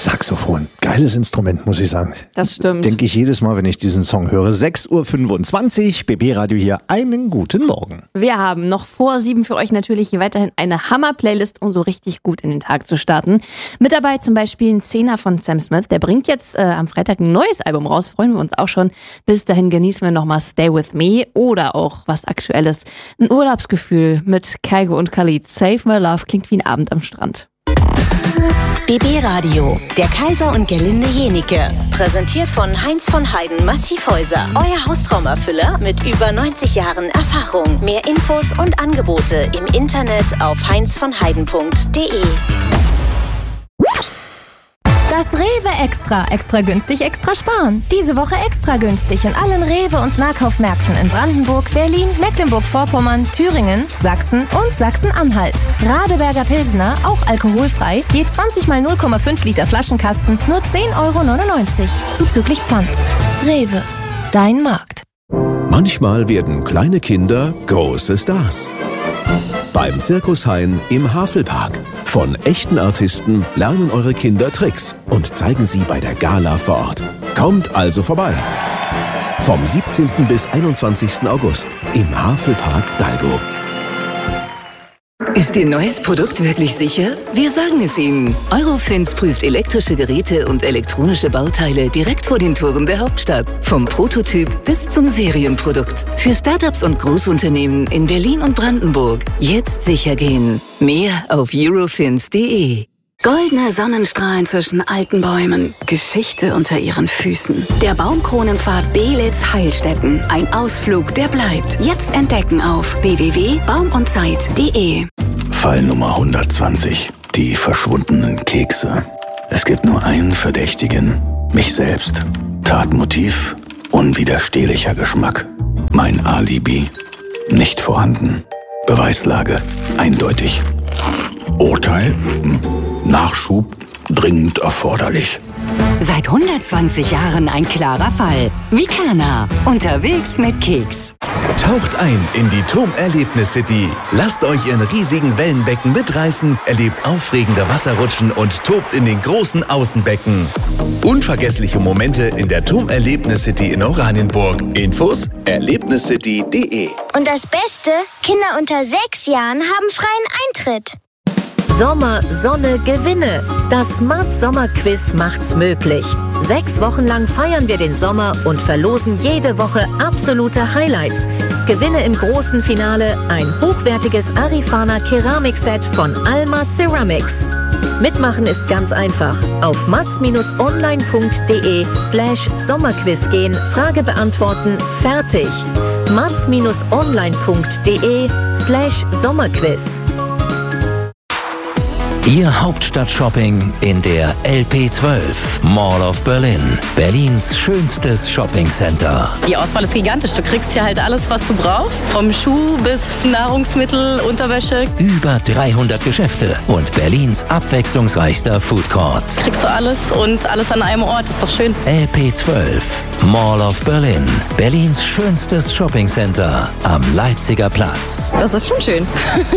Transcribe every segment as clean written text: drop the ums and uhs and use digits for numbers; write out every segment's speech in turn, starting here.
Saxophon. Geiles Instrument, muss ich sagen. Das stimmt. Denke ich jedes Mal, wenn ich diesen Song höre. 6.25 Uhr, BB Radio hier. Einen guten Morgen. Wir haben noch vor 7 für euch natürlich weiterhin eine Hammer-Playlist, um so richtig gut in den Tag zu starten. Mit dabei zum Beispiel ein 10er von Sam Smith. Der bringt jetzt am Freitag ein neues Album raus. Freuen wir uns auch schon. Bis dahin genießen wir nochmal Stay With Me oder auch was Aktuelles. Ein Urlaubsgefühl mit Kygo und Khalid. Save My Love klingt wie ein Abend am Strand. BB Radio, der Kaiser und Gerlinde Jenike. Präsentiert von Heinz von Heiden Massivhäuser. Euer Haustraumerfüller mit über 90 Jahren Erfahrung. Mehr Infos und Angebote im Internet auf heinzvonheiden.de. Das Rewe Extra. Extra günstig, extra sparen. Diese Woche extra günstig in allen Rewe- und Nahkaufmärkten in Brandenburg, Berlin, Mecklenburg-Vorpommern, Thüringen, Sachsen und Sachsen-Anhalt. Radeberger Pilsner, auch alkoholfrei, je 20 mal 0,5 Liter Flaschenkasten, nur 10,99 €. Zuzüglich Pfand. Rewe. Dein Markt. Manchmal werden kleine Kinder große Stars. Beim Zirkus Hein im Havelpark. Von echten Artisten lernen eure Kinder Tricks und zeigen sie bei der Gala vor Ort. Kommt also vorbei. Vom 17. bis 21. August im Havelpark Dalgo. Ist Ihr neues Produkt wirklich sicher? Wir sagen es Ihnen. Eurofins prüft elektrische Geräte und elektronische Bauteile direkt vor den Toren der Hauptstadt. Vom Prototyp bis zum Serienprodukt. Für Startups und Großunternehmen in Berlin und Brandenburg. Jetzt sicher gehen. Mehr auf eurofins.de. Goldene Sonnenstrahlen zwischen alten Bäumen, Geschichte unter ihren Füßen. Der Baumkronenpfad Belitz-Heilstätten. Ein Ausflug, der bleibt. Jetzt entdecken auf www.baumundzeit.de. Fall Nummer 120. Die verschwundenen Kekse. Es gibt nur einen Verdächtigen. Mich selbst. Tatmotiv. Unwiderstehlicher Geschmack. Mein Alibi. Nicht vorhanden. Beweislage. Eindeutig. Urteil? Nachschub dringend erforderlich. Seit 120 Jahren ein klarer Fall. Vicana. Unterwegs mit Keks. Taucht ein in die TUM-Erlebnis-City. Lasst euch in riesigen Wellenbecken mitreißen, erlebt aufregende Wasserrutschen und tobt in den großen Außenbecken. Unvergessliche Momente in der TUM-Erlebnis-City in Oranienburg. Infos erlebniscity.de. Und das Beste, Kinder unter 6 Jahren haben freien Eintritt. Sommer, Sonne, Gewinne. Das Smart Sommer Quiz macht's möglich. 6 Wochen lang feiern wir den Sommer und verlosen jede Woche absolute Highlights. Gewinne im großen Finale ein hochwertiges Arifana Keramikset von Alma Ceramics. Mitmachen ist ganz einfach. Auf mats-online.de/Sommerquiz gehen, Frage beantworten, fertig. mats-online.de/Sommerquiz. Ihr Hauptstadt-Shopping in der LP12 Mall of Berlin. Berlins schönstes Shoppingcenter. Die Auswahl ist gigantisch. Du kriegst hier halt alles, was du brauchst. Vom Schuh bis Nahrungsmittel, Unterwäsche. Über 300 Geschäfte und Berlins abwechslungsreichster Food Court. Kriegst du alles und alles an einem Ort. Ist doch schön. LP12 Mall of Berlin. Berlins schönstes Shoppingcenter am Leipziger Platz. Das ist schon schön.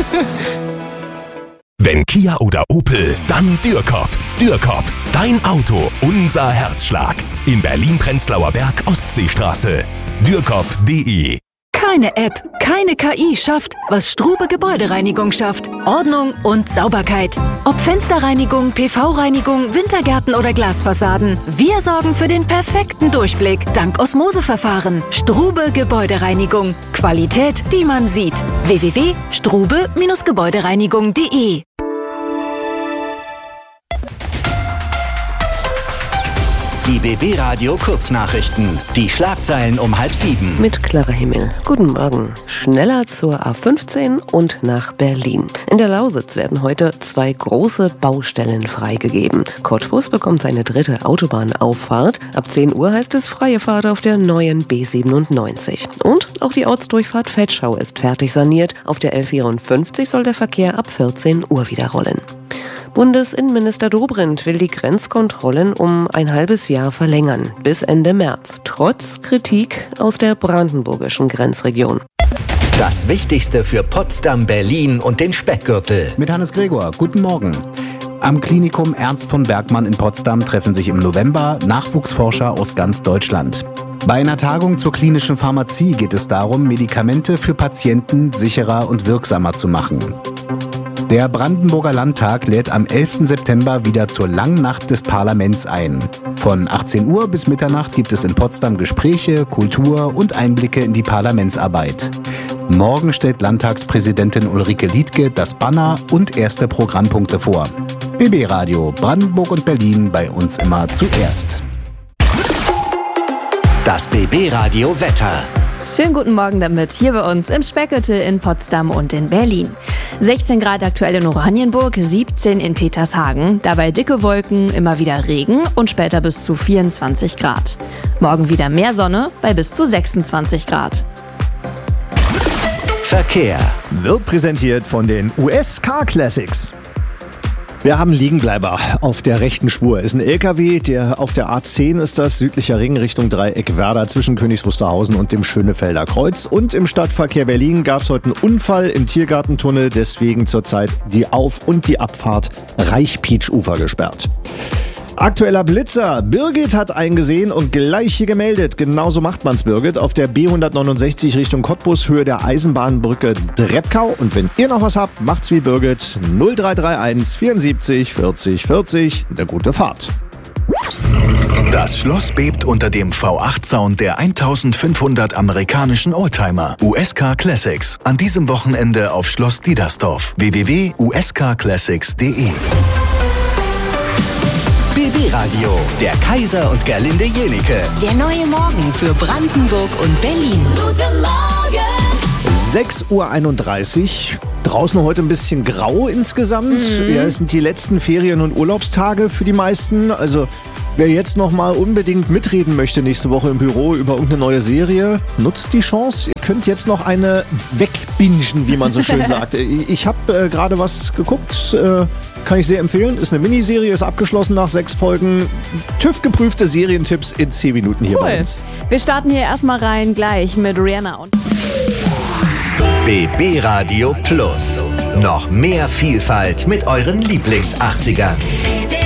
Wenn Kia oder Opel, dann Dürrkop. Dürrkop, dein Auto, unser Herzschlag. In Berlin-Prenzlauer Berg, Ostseestraße. Dürrkop.de. Keine App, keine KI schafft, was Strube Gebäudereinigung schafft. Ordnung und Sauberkeit. Ob Fensterreinigung, PV-Reinigung, Wintergärten oder Glasfassaden. Wir sorgen für den perfekten Durchblick dank Osmoseverfahren. Strube Gebäudereinigung. Qualität, die man sieht. www.strube-gebäudereinigung.de. Die BB Radio Kurznachrichten. Die Schlagzeilen um 6:30. Mit Clara Himmel. Guten Morgen. Schneller zur A15 und nach Berlin. In der Lausitz werden heute 2 große Baustellen freigegeben. Cottbus bekommt seine 3. Autobahnauffahrt. Ab 10 Uhr heißt es freie Fahrt auf der neuen B97. Und auch die Ortsdurchfahrt Vetschau ist fertig saniert. Auf der L54 soll der Verkehr ab 14 Uhr wieder rollen. Bundesinnenminister Dobrindt will die Grenzkontrollen um ein halbes Jahr verlängern, bis Ende März, trotz Kritik aus der brandenburgischen Grenzregion. Das Wichtigste für Potsdam, Berlin und den Speckgürtel. Mit Hannes Gregor, guten Morgen. Am Klinikum Ernst von Bergmann in Potsdam treffen sich im November Nachwuchsforscher aus ganz Deutschland. Bei einer Tagung zur klinischen Pharmazie geht es darum, Medikamente für Patienten sicherer und wirksamer zu machen. Der Brandenburger Landtag lädt am 11. September wieder zur Langnacht des Parlaments ein. Von 18 Uhr bis Mitternacht gibt es in Potsdam Gespräche, Kultur und Einblicke in die Parlamentsarbeit. Morgen stellt Landtagspräsidentin Ulrike Liedtke das Banner und erste Programmpunkte vor. BB Radio, Brandenburg und Berlin, bei uns immer zuerst. Das BB Radio Wetter. Schönen guten Morgen damit, hier bei uns im Speckgürtel in Potsdam und in Berlin. 16 Grad aktuell in Oranienburg, 17 in Petershagen. Dabei dicke Wolken, immer wieder Regen und später bis zu 24 Grad. Morgen wieder mehr Sonne bei bis zu 26 Grad. Verkehr wird präsentiert von den US Car Classics. Wir haben Liegenbleiber auf der rechten Spur. Ist ein LKW, der auf der A10 ist das, südlicher Ring Richtung Dreieck Werder zwischen Königs Wusterhausen und dem Schönefelder Kreuz. Und im Stadtverkehr Berlin gab es heute einen Unfall im Tiergartentunnel, deswegen zurzeit die Auf- und die Abfahrt Reichpietsch-Ufer gesperrt. Aktueller Blitzer. Birgit hat eingesehen und gleich hier gemeldet. Genauso macht man's, Birgit. Auf der B169 Richtung Cottbus, Höhe der Eisenbahnbrücke Dreppkau. Und wenn ihr noch was habt, macht's wie Birgit. 0331 74 40 40. Eine gute Fahrt. Das Schloss bebt unter dem V8-Sound der 1500 amerikanischen Oldtimer. US Car Classics. An diesem Wochenende auf Schloss Diedersdorf. www.uscarclassics.de. BB Radio, der Kaiser und Gerlinde Jenike. Der neue Morgen für Brandenburg und Berlin. Guten Morgen! 6:31 Uhr. Draußen heute ein bisschen grau insgesamt. Ja, es sind die letzten Ferien- und Urlaubstage für die meisten. Also wer jetzt noch mal unbedingt mitreden möchte nächste Woche im Büro über irgendeine neue Serie, nutzt die Chance. Ihr könnt jetzt noch eine wegbingen, wie man so schön sagt. Ich habe gerade was geguckt. Kann ich sehr empfehlen. Ist eine Miniserie, ist abgeschlossen nach 6 Folgen. TÜV-geprüfte Serientipps in 10 Minuten hier bei uns. Wir starten hier erstmal rein gleich mit Rihanna und BB Radio Plus. Noch mehr Vielfalt mit euren Lieblings-80ern.